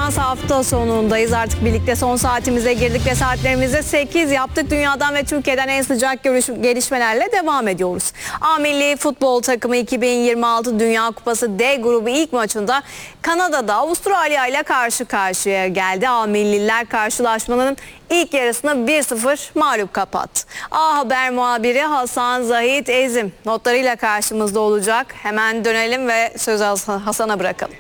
Şans hafta sonundayız. Artık birlikte son saatimize girdik ve saatlerimize 8 yaptık. Dünyadan ve Türkiye'den en sıcak gelişmelerle devam ediyoruz. A Milli Futbol Takımı 2026 Dünya Kupası D grubu ilk maçında Kanada'da Avustralya ile karşı karşıya geldi. A Milliler karşılaşmanın ilk yarısını 1-0 mağlup kapattı. A Haber muhabiri Hasan Zahit Ezim notlarıyla karşımızda olacak. Hemen dönelim ve sözü Hasan'a bırakalım.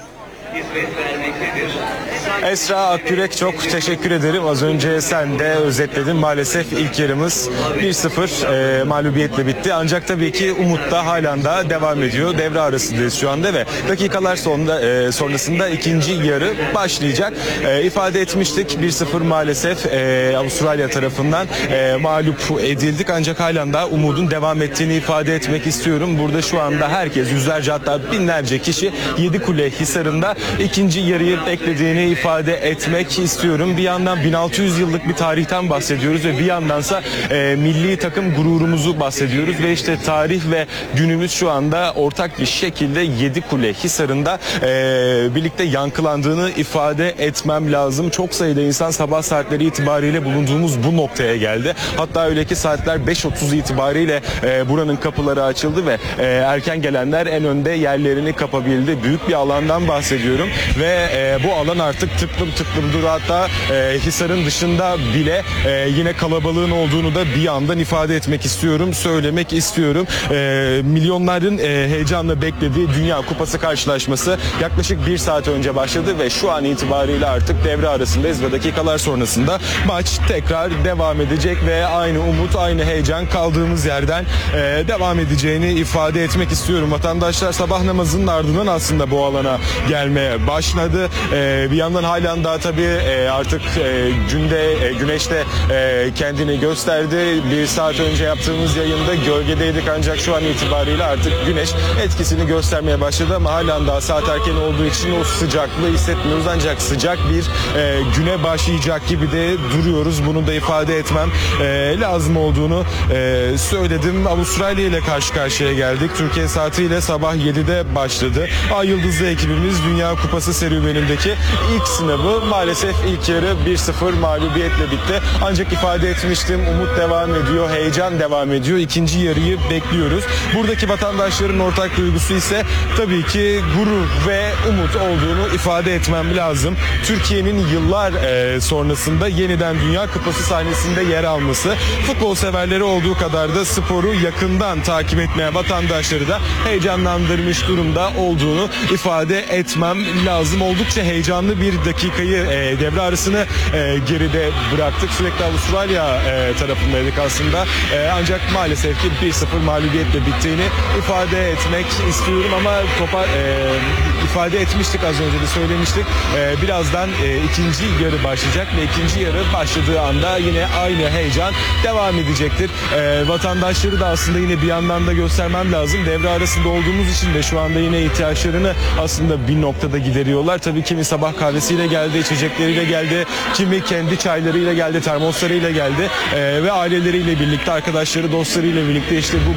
Esra Akgürek, çok teşekkür ederim. Az önce sen de özetledin. Maalesef ilk yarımız 1-0 mağlubiyetle bitti. Ancak tabii ki umut da halen daha devam ediyor. Devre arasındayız şu anda ve dakikalar sonrasında ikinci yarı başlayacak. İfade etmiştik, 1-0 maalesef Avustralya tarafından mağlup edildik. Ancak halen daha umudun devam ettiğini ifade etmek istiyorum. Burada şu anda herkes, yüzlerce hatta binlerce kişi Yedikule Hisarı'nda ikinci yarıyı beklediğini ifade etmek istiyorum. Bir yandan 1600 yıllık bir tarihten bahsediyoruz ve bir yandansa milli takım gururumuzu bahsediyoruz ve işte tarih ve günümüz şu anda ortak bir şekilde Yedikule Hisarı'nda birlikte yankılandığını ifade etmem lazım. Çok sayıda insan sabah saatleri itibariyle bulunduğumuz bu noktaya geldi. Hatta öyle ki saatler 5.30 itibariyle buranın kapıları açıldı ve erken gelenler en önde yerlerini kapabildi. Büyük bir alandan bahsediyorum ve bu alan artık tıklım dur, hatta Hisar'ın dışında bile yine kalabalığın olduğunu da bir yandan ifade etmek istiyorum, söylemek istiyorum. Milyonların heyecanla beklediği Dünya Kupası karşılaşması yaklaşık 1 saat önce başladı ve şu an itibariyle artık devre arasındayız ve dakikalar sonrasında maç tekrar devam edecek ve aynı umut, aynı heyecan kaldığımız yerden devam edeceğini ifade etmek istiyorum. Vatandaşlar sabah namazının ardından aslında bu alana gelmeye başladı. Bir yandan halen daha tabii artık güneşte kendini gösterdi. Bir saat önce yaptığımız yayında gölgedeydik ancak şu an itibariyle artık güneş etkisini göstermeye başladı ama halen daha saat erken olduğu için o sıcaklığı hissetmiyoruz ancak sıcak bir güne başlayacak gibi de duruyoruz. Bunu da ifade etmem lazım olduğunu söyledim. Avustralya ile karşı karşıya geldik. Türkiye saatiyle sabah 7'de başladı. Ay Yıldızlı ekibimiz Dünya Kupası serüvenindeki ilk sınavı maalesef ilk yarı 1-0 mağlubiyetle bitti. Ancak ifade etmiştim, umut devam ediyor, heyecan devam ediyor. İkinci yarıyı bekliyoruz. Buradaki vatandaşların ortak duygusu ise tabii ki gurur ve umut olduğunu ifade etmem lazım. Türkiye'nin yıllar sonrasında yeniden Dünya Kupası sahnesinde yer alması, futbol severleri olduğu kadar da sporu yakından takip etmeye vatandaşları da heyecanlandırmış durumda olduğunu ifade etmem lazım. Oldukça heyecanlı bir dakikayı, devre arasını geride bıraktık. Sürekli Avustralya tarafındaydık aslında. Ancak maalesef ki 1-0 mağlubiyetle bittiğini ifade etmek istiyorum ama ifade etmiştik, az önce de söylemiştik. Birazdan ikinci yarı başlayacak ve ikinci yarı başladığı anda yine aynı heyecan devam edecektir. Vatandaşları da aslında yine bir yandan da göstermem lazım. Devre arasında olduğumuz için de şu anda yine ihtiyaçlarını aslında bir noktada gideriyorlar. Tabii kimi sabah kahvesiyle geldi, içecekleriyle geldi, kimi kendi çaylarıyla geldi, termoslarıyla geldi ve aileleriyle birlikte, arkadaşları, dostlarıyla birlikte işte bu